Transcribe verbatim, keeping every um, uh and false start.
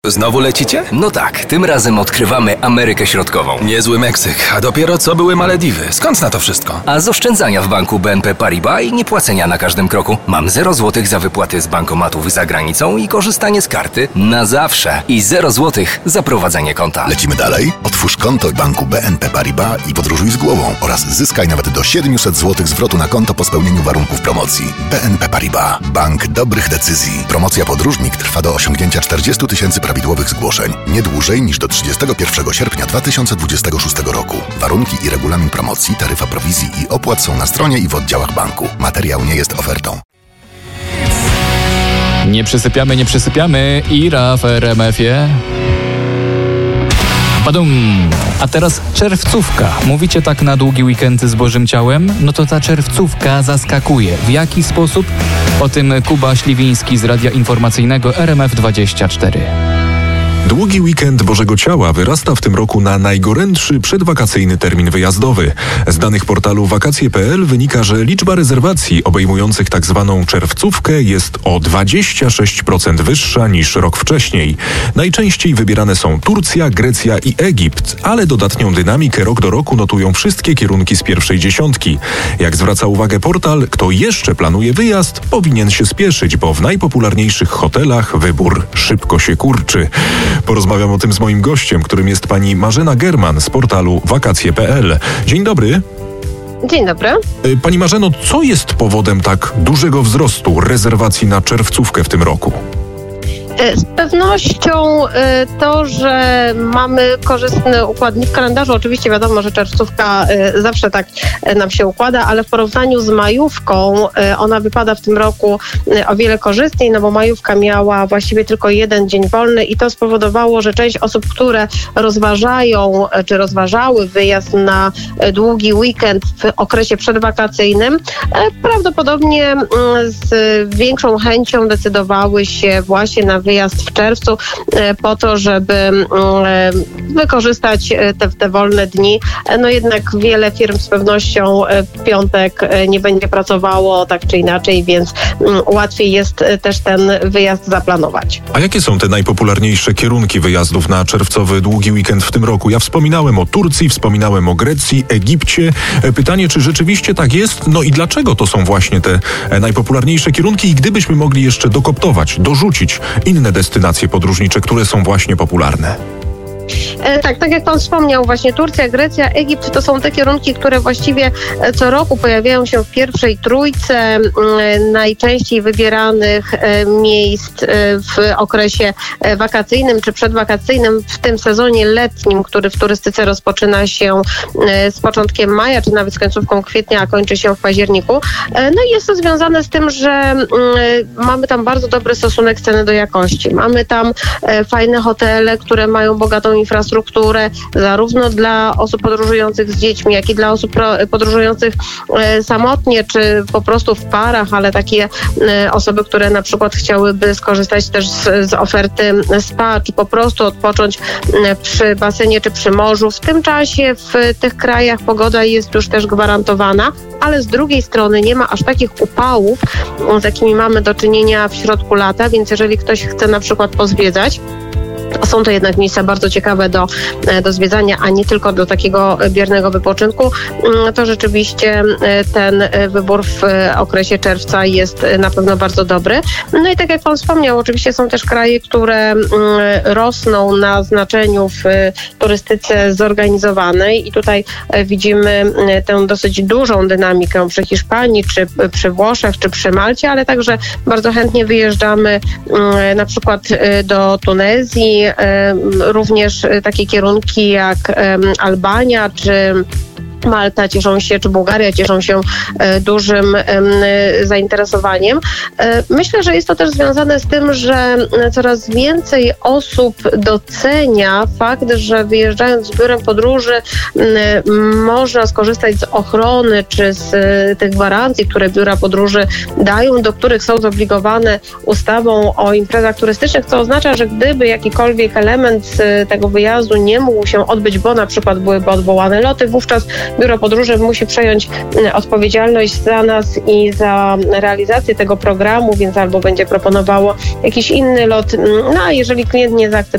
Znowu lecicie? No tak, tym razem odkrywamy Amerykę Środkową. Niezły Meksyk, a dopiero co były Malediwy. Skąd na to wszystko? A z oszczędzania w banku B N P Paribas i niepłacenia na każdym kroku. Mam zero złotych za wypłaty z bankomatów za granicą i korzystanie z karty na zawsze. I zero złotych za prowadzenie konta. Lecimy dalej? Otwórz konto w banku B N P Paribas i podróżuj z głową oraz zyskaj nawet do siedemset złotych zwrotu na konto po spełnieniu warunków promocji. B N P Paribas. Bank dobrych decyzji. Promocja Podróżnik trwa do osiągnięcia czterdziestu tysięcy prawidłowych zgłoszeń. Nie dłużej niż do trzydziestego pierwszego sierpnia dwa tysiące dwudziestego szóstego roku. Warunki i regulamin promocji, taryfa prowizji i opłat są na stronie i w oddziałach banku. Materiał nie jest ofertą. Nie przysypiamy, nie przysypiamy. Ira w R M F-ie. Padum. A teraz czerwcówka. Mówicie tak na długi weekend z Bożym Ciałem? No to ta czerwcówka zaskakuje. W jaki sposób? O tym Kuba Śliwiński z Radia Informacyjnego R M F dwadzieścia cztery. Długi weekend Bożego Ciała wyrasta w tym roku na najgorętszy przedwakacyjny termin wyjazdowy. Z danych portalu wakacje kropka p l wynika, że liczba rezerwacji obejmujących tak zwaną czerwcówkę jest o dwadzieścia sześć procent wyższa niż rok wcześniej. Najczęściej wybierane są Turcja, Grecja i Egipt, ale dodatnią dynamikę rok do roku notują wszystkie kierunki z pierwszej dziesiątki. Jak zwraca uwagę portal, kto jeszcze planuje wyjazd, powinien się spieszyć, bo w najpopularniejszych hotelach wybór szybko się kurczy. Porozmawiam o tym z moim gościem, którym jest pani Marzena German z portalu wakacje kropka p l. Dzień dobry. Dzień dobry. Pani Marzeno, co jest powodem tak dużego wzrostu rezerwacji na czerwcówkę w tym roku? Z pewnością to, że mamy korzystny układ w kalendarzu. Oczywiście wiadomo, że czerwcówka zawsze tak nam się układa, ale w porównaniu z majówką ona wypada w tym roku o wiele korzystniej, no bo majówka miała właściwie tylko jeden dzień wolny i to spowodowało, że część osób, które rozważają czy rozważały wyjazd na długi weekend w okresie przedwakacyjnym, prawdopodobnie z większą chęcią decydowały się właśnie na wyjazd w czerwcu po to, żeby wykorzystać te, te wolne dni. No jednak wiele firm z pewnością w piątek nie będzie pracowało tak czy inaczej, więc łatwiej jest też ten wyjazd zaplanować. A jakie są te najpopularniejsze kierunki wyjazdów na czerwcowy długi weekend w tym roku? Ja wspominałem o Turcji, wspominałem o Grecji, Egipcie. Pytanie, czy rzeczywiście tak jest? No i dlaczego to są właśnie te najpopularniejsze kierunki? I gdybyśmy mogli jeszcze dokoptować, dorzucić inne destynacje podróżnicze, które są właśnie popularne? Tak, tak jak pan wspomniał, właśnie Turcja, Grecja, Egipt to są te kierunki, które właściwie co roku pojawiają się w pierwszej trójce najczęściej wybieranych miejsc w okresie wakacyjnym czy przedwakacyjnym, w tym sezonie letnim, który w turystyce rozpoczyna się z początkiem maja, czy nawet z końcówką kwietnia, a kończy się w październiku. No i jest to związane z tym, że mamy tam bardzo dobry stosunek ceny do jakości. Mamy tam fajne hotele, które mają bogatą infrastrukturę, zarówno dla osób podróżujących z dziećmi, jak i dla osób podróżujących samotnie, czy po prostu w parach, ale takie osoby, które na przykład chciałyby skorzystać też z, z oferty spa, czy po prostu odpocząć przy basenie, czy przy morzu. W tym czasie w tych krajach pogoda jest już też gwarantowana, ale z drugiej strony nie ma aż takich upałów, z jakimi mamy do czynienia w środku lata, więc jeżeli ktoś chce na przykład pozwiedzać, są to jednak miejsca bardzo ciekawe do, do zwiedzania, a nie tylko do takiego biernego wypoczynku. To rzeczywiście ten wybór w okresie czerwca jest na pewno bardzo dobry. No i tak jak pan wspomniał, oczywiście są też kraje, które rosną na znaczeniu w turystyce zorganizowanej i tutaj widzimy tę dosyć dużą dynamikę przy Hiszpanii, czy przy Włoszech, czy przy Malcie, ale także bardzo chętnie wyjeżdżamy na przykład do Tunezji, również takie kierunki jak Albania czy Malta cieszą się, czy Bułgaria cieszą się dużym zainteresowaniem. Myślę, że jest to też związane z tym, że coraz więcej osób docenia fakt, że wyjeżdżając z biurem podróży można skorzystać z ochrony, czy z tych gwarancji, które biura podróży dają, do których są zobligowane ustawą o imprezach turystycznych, co oznacza, że gdyby jakikolwiek element tego wyjazdu nie mógł się odbyć, bo na przykład byłyby odwołane loty, wówczas biuro podróży musi przejąć odpowiedzialność za nas i za realizację tego programu, więc albo będzie proponowało jakiś inny lot, no a jeżeli klient nie zaakceptuje